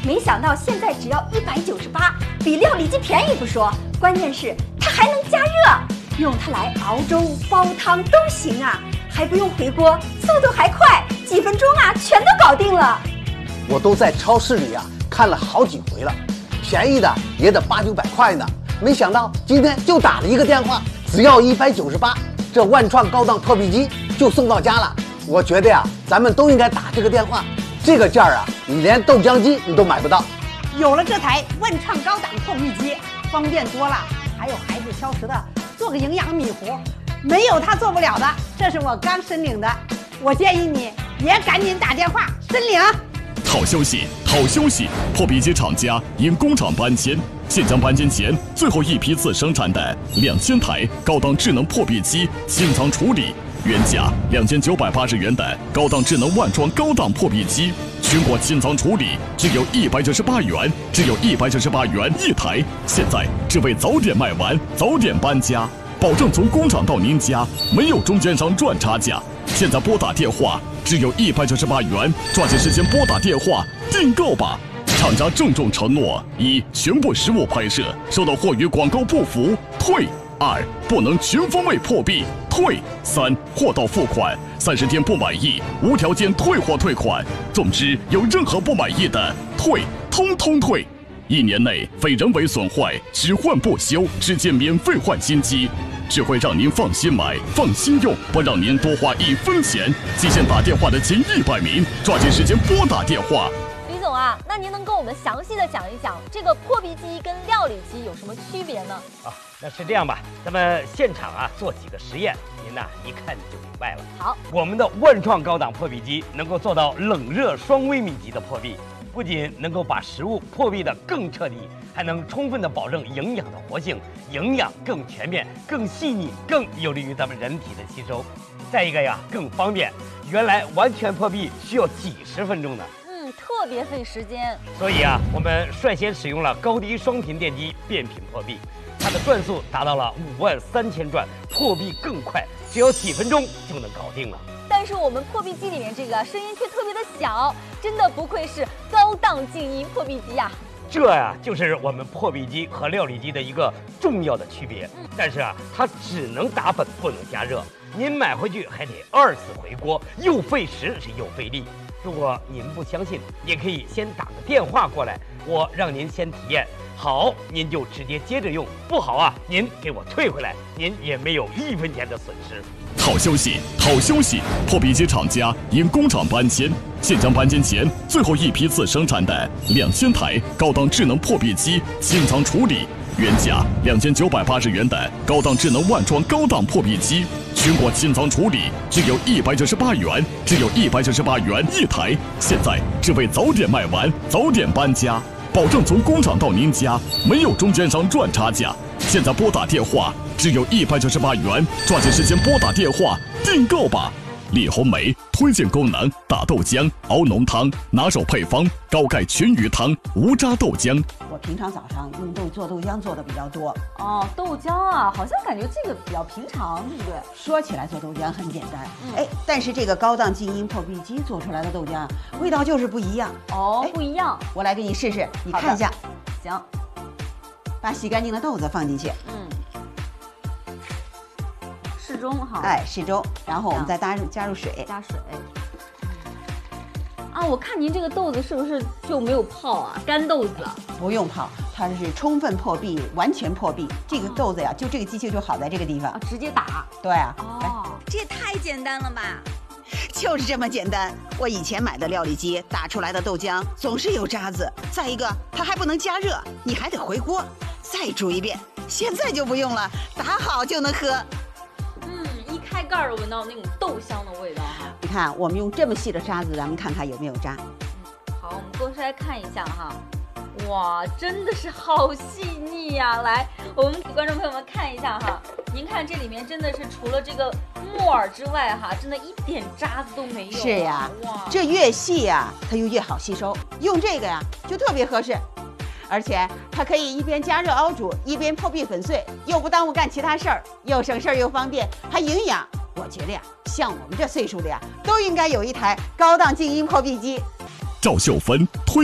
没想到现在只要198，比料理机便宜不说，关键是它还能加热，用它来熬粥、煲汤都行啊，还不用回锅，速度还快，几分钟啊全都搞定了。 我都在超市里看了好几回了，便宜的也得800-900块呢，没想到今天就打了一个电话，只要198，这万创高档破壁机就送到家了。我觉得咱们都应该打这个电话，这个价你连豆浆机你都买不到。 有了这台万创高档破壁机，方便多了。还有孩子挑食的，做个营养米糊，没有他做不了的。这是我刚申领的，我建议你也赶紧打电话申领。 好消息，好消息！破壁机厂家因工厂搬迁，现将搬迁前最后一批次生产的2000台高档智能破壁机清仓处理。原价2980元的高档智能万创高档破壁机，全国清仓处理，只有198元，只有198元一台。现在只为早点卖完，早点搬家，保证从工厂到您家没有中间商赚差价。现在拨打电话只有198元，抓紧时间拨打电话订购吧。厂家郑重承诺：一、全部实物拍摄，收到货与广告不符退；2、不能全方位破壁退；3、货到付款，30天不满意无条件退货退款。总之，有任何不满意的退，通通退。1年内非人为损坏，只换不修，直接免费换新机。只会让您放心买、放心用，不让您多花1分钱。极限打电话的前100名，抓紧时间拨打电话。 李总啊，那您能跟我们详细的讲一讲这个破壁机跟料理机有什么区别呢？ 那是这样吧，咱们现场做几个实验，您一看就明白了。 好， 我们的万创高档破壁机能够做到冷热双微米级的破壁，不仅能够把食物破壁的更彻底，还能充分的保证营养的活性，营养更全面、更细腻、更有利于咱们人体的吸收。再一个更方便，原来完全破壁需要几十分钟呢。 特别费时间。 所以我们率先使用了高低双频电机变频破壁，它的转速达到了53000转，破壁更快，只要几分钟就能搞定了。 但是我们破壁机里面这个声音却特别的小，真的不愧是高档静音破壁机啊！ 这就是我们破壁机和料理机的一个重要的区别。但是它只能打粉，不能加热。您买回去还得2次回锅，又费时又费力。如果您不相信，也可以先打个电话过来，我让您先体验。好，您就直接接着用；不好您给我退回来，您也没有1分钱的损失。 好消息，好消息！破壁机厂家因工厂搬迁，现将搬迁前最后一批次生产的2000台高档智能破壁机清仓处理。原价2980元的高档智能万创高档破壁机，全国清仓处理，只有198元，只有198元一台。现在只为早点卖完，早点搬家，保证从工厂到您家没有中间商赚差价。现在拨打电话只有198元，抓紧时间拨打电话订购吧。李红梅推荐功能：打豆浆、熬浓汤，拿手配方：高钙全鱼汤、无渣豆浆。 我平常早上用做豆浆做的比较多。 豆浆好像感觉这个比较平常，对不对？ 说起来做豆浆很简单，但是这个高档静音破壁机做出来的豆浆味道就是不一样。 不一样。 我来给你试试，你看一下。 行。 把洗干净的豆子放进去。 适中哈。 适中，然后我们再加入水。 加水。我看您这个豆子是不是就没有泡干豆子？ 不用泡，它是充分破壁，完全破壁。这个豆子就这个机器就好在这个地方。 直接打。 对这也太简单了吧！ 就是这么简单。我以前买的料理机打出来的豆浆总是有渣子，再一个它还不能加热，你还得回锅再煮一遍。现在就不用了，打好就能喝。 一开盖儿闻到那种豆香的味道哈。 你看，我们用这么细的渣子，咱们看看有没有渣。 好，我们过筛看一下哈。哇，真的是好细腻呀！来，我们给观众朋友们看一下哈。您看这里面真的是除了这个木耳之外真的一点渣子都没有。 是呀， 哇， 这越细它就越好吸收，用这个就特别合适。而且它可以一边加热熬煮，一边破壁粉碎，又不耽误干其他事儿，又省事儿又方便，还营养。我觉得像我们这岁数的都应该有一台高档静音破壁机。 赵秀芬推